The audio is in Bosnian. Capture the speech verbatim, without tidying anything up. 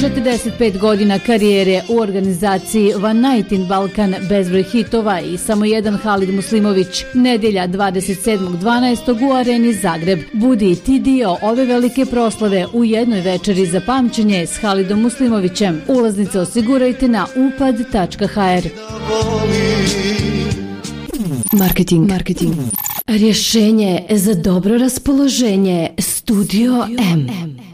četrdeset pet godina karijere u organizaciji One Night in Balkan, bezbroj hitova i samo jedan Halid Muslimović. Nedjelja dvadeset sedmog dvanaestog u Areni Zagreb. Budi i ti dio ove velike proslave u jednoj večeri za pamćenje s Halidom Muslimovićem. Ulaznice osigurajte na upad tačka ha er. Marketing. Marketing. Rješenje za dobro raspoloženje. Studio M.